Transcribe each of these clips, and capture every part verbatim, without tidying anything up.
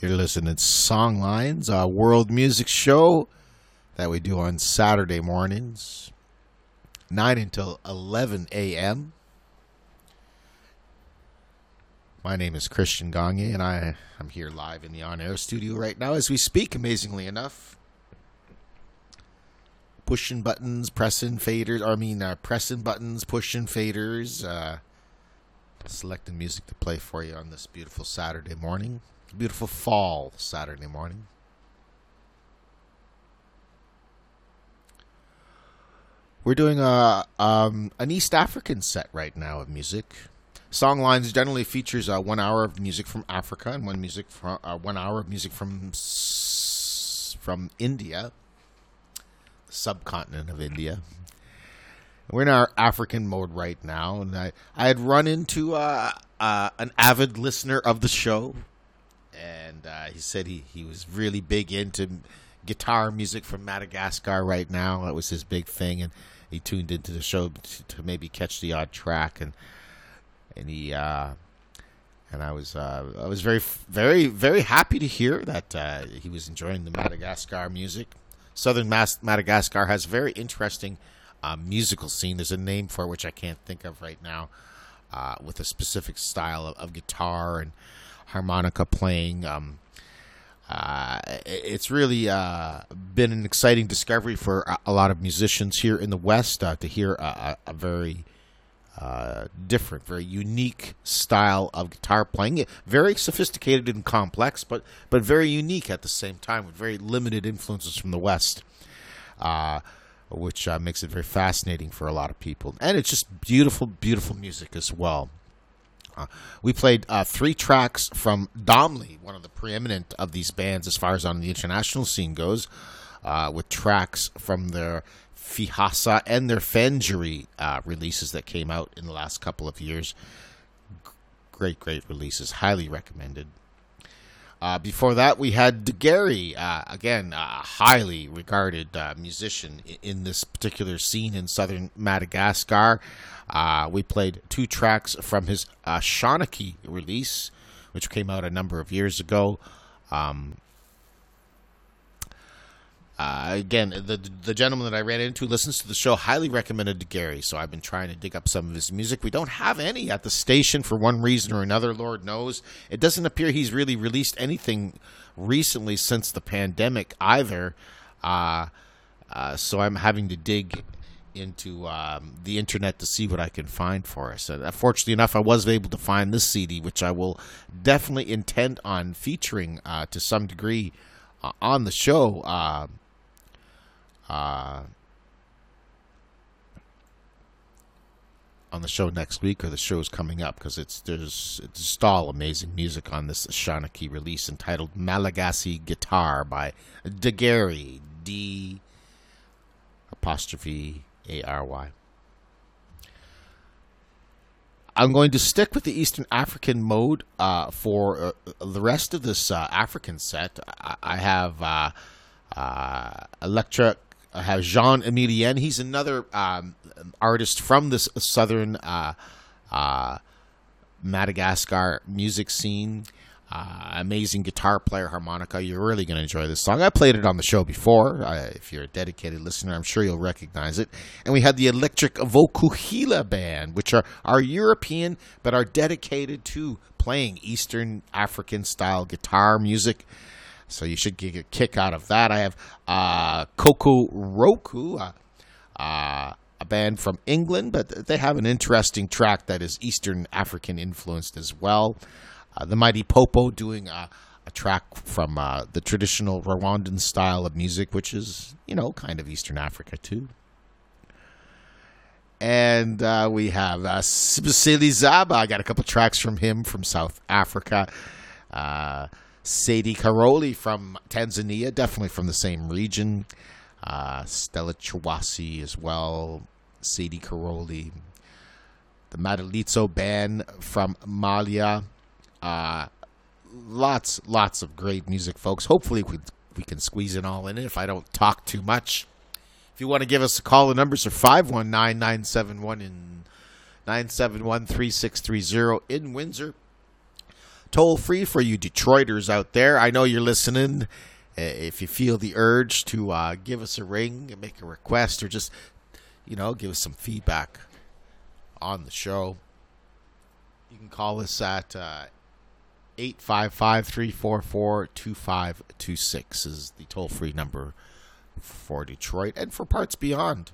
You're listening to Songlines, a world music show that we do on Saturday mornings, nine until eleven a.m. My name is Christian Gagne, and I am here live in the on-air studio right now as we speak, amazingly enough. Pushing buttons, pressing faders, or I mean, uh, pressing buttons, pushing faders, uh, selecting music to play for you on this beautiful Saturday morning. Beautiful fall Saturday morning. We're doing a um, an East African set right now of music. Songlines generally features uh, one hour of music from Africa and one music from uh, one hour of music from from India, the subcontinent of India. We're in our African mode right now, and I I had run into uh, uh, an avid listener of the show. And uh, he said he, he was really big into guitar music from Madagascar right now. That was his big thing, and he tuned into the show to, to maybe catch the odd track. And and he uh, and I was uh, I was very very very happy to hear that uh, he was enjoying the Madagascar music. Southern Mas- Madagascar has a very interesting uh, musical scene. There's a name for it which I can't think of right now, uh, with a specific style of, of guitar and harmonica playing. Um, uh, it's really uh, been an exciting discovery for a, a lot of musicians here in the West uh, to hear a, a very uh, different, very unique style of guitar playing. Very sophisticated and complex, but but very unique at the same time, with very limited influences from the West, uh, which uh, makes it very fascinating for a lot of people. And it's just beautiful, beautiful music as well. Uh, we played uh, three tracks from Domley, one of the preeminent of these bands as far as on the international scene goes, uh, with tracks from their Fihasa and their Fenjuri uh, releases that came out in the last couple of years. G- great, great releases. Highly recommended. Uh, before that, we had DeGary, uh, again, a highly regarded uh, musician in, in this particular scene in southern Madagascar. Uh, we played two tracks from his uh, Shawnee release, which came out a number of years ago. Um, uh, again, the the gentleman that I ran into listens to the show, highly recommended to Gary, so I've been trying to dig up some of his music. We don't have any at the station for one reason or another, Lord knows. It doesn't appear he's really released anything recently since the pandemic either, uh, uh, so I'm having to dig into um, the internet to see what I can find for us. And uh, fortunately enough, I was able to find this C D, which I will definitely intend on featuring uh, to some degree uh, on the show. Uh, uh, on the show next week, or the show's coming up, because it's there's it's just all amazing music on this Shawnee release entitled Malagasy Guitar by DeGary, D apostrophe A R Y. I'm going to stick with the Eastern African mode uh, for uh, the rest of this uh, African set. I, I have uh, uh, Electra, I have Jean Emilien. He's another um, artist from this southern uh, uh, Madagascar music scene. Uh, amazing guitar player, harmonica. You're really going to enjoy this song. I played it on the show before. Uh, if you're a dedicated listener, I'm sure you'll recognize it. And we had the Electric Vokuhila Band, which are, are European, but are dedicated to playing Eastern African-style guitar music. So you should get a kick out of that. I have uh, Koko Roku, uh, uh, a band from England, but they have an interesting track that is Eastern African-influenced as well. Uh, the Mighty Popo doing uh, a track from uh, the traditional Rwandan style of music, which is, you know, kind of Eastern Africa too. And uh, we have uh, Sibisili Zaba. I got a couple tracks from him from South Africa. Uh, Sadie Karoli from Tanzania, definitely from the same region. Uh, Stella Chawasi as well. Sadie Karoli. The Madalitso Band from Malia. Uh, lots, lots of great music, folks. Hopefully we, we can squeeze it all in if I don't talk too much. If you want to give us a call, the numbers are five one nine, nine seven one and nine seven one, three six three zero in Windsor. toll free for you Detroiters out there. I know you're listening. If you feel the urge to uh, give us a ring and make a request or just, you know, give us some feedback on the show, you can call us at uh, eight five five, three four four, two five two six is the toll-free number for Detroit and for parts beyond.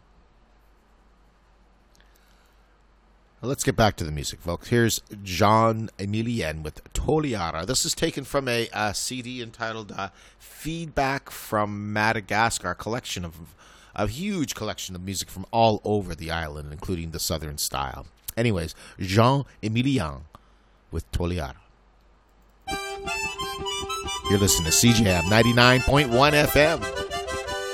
Let's get back to the music, folks. Here's Jean Emilien with Toliara. This is taken from a, a C D entitled uh, Feedback from Madagascar, a collection of a huge collection of music from all over the island, including the Southern style. Anyways, Jean Emilien with Toliara. You're listening to C J M ninety-nine point one F M.